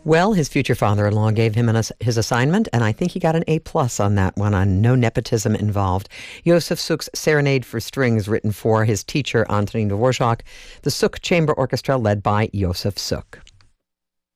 Well, his future father-in-law gave him his assignment, and I think he got an A+ on that one, on no nepotism involved. Josef Suk's Serenade for Strings, written for his teacher, Antonin Dvorak, the Suk Chamber Orchestra led by Josef Suk.